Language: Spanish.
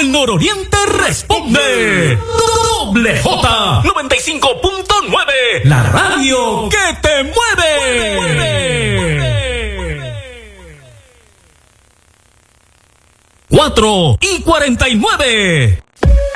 el nororiente responde. Doble J 95.9, la radio que te mueve. 4:49.